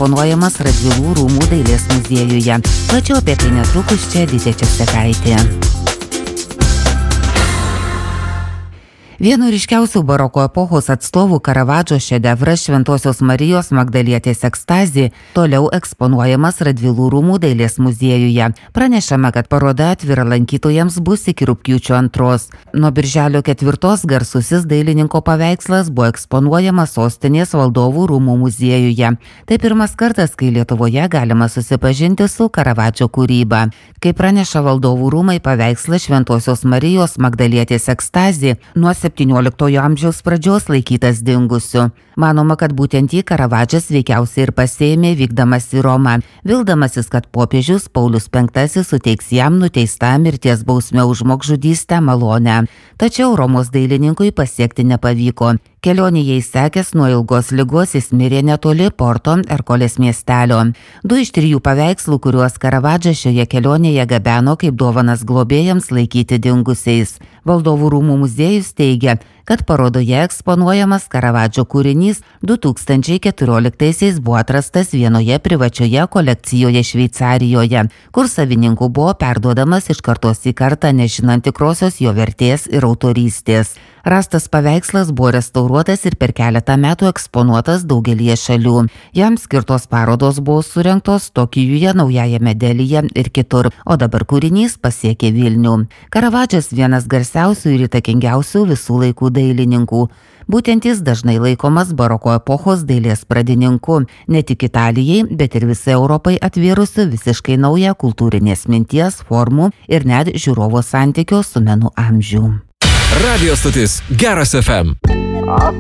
eksponuojamas Radvilų rūmų dailės muziejuje. Plačiau apie tai netrukus čia Edita Česekaitė. Vienu ryškiausių baroko epochos atstovų Karavadžo šedevras Šventosios Marijos Magdalietės ekstazė toliau eksponuojamas Radvilų rūmų dailės muziejuje. Pranešama, kad paroda atvira lankytojams bus iki rugpjūčio 2. Nuo birželio 4 garsusis dailininko paveikslas buvo eksponuojamas sostinės valdovų rūmų muziejuje. Tai pirmas kartas, kai Lietuvoje galima susipažinti su Karavadžo kūryba. Kaip praneša valdovų rūmai, paveikslas Šventosios Marijos Magdalietės ekstazė nuo 17 amžiaus pradžios laikytas dingusiu. Manoma, kad būtent jį Karavadžas veikiausiai ir pasėmė vykdamas į Romą, vildamasis, kad popiežius Paulius V suteiks jam nuteistą mirties bausmę už žmogžudystę malonę. Tačiau Romos dailininkui pasiekti nepavyko. Kelionėje įsekęs nuo ilgos ligos jis mirė netoli Porto Erkolės miestelio. 2 iš 3 paveikslų, kuriuos Karavadžas šioje kelionėje gabeno kaip dovanas globėjams laikyti dingusiais. Valdovų rūmų muziejus teigia, kad parodoje eksponuojamas Karavadžo kūrinys 2014-aisiais buvo atrastas vienoje privačioje kolekcijoje Šveicarijoje, kur savininkų buvo perduodamas iš kartos į kartą, nežinant tikrosios jo vertės ir autorystės. Rastas paveikslas buvo restauruotas ir per keletą metų eksponuotas daugelie šalių. Jam skirtos parodos buvo surengtos Tokijuje, Naujajame Delyje ir kitur, o dabar kūrinys pasiekė Vilnių. Karavadžas vienas garsiausių ir įtakingiausių visų laikų dailininkų. Būtent jis dažnai laikomas baroko epochos dailės pradininku, ne tik Italijai, bet ir visai Europai atvėrusiu visiškai naują kultūrinės minties, formų ir net žiūrovo santykio su menu amžių. Radio stotis Geras FM.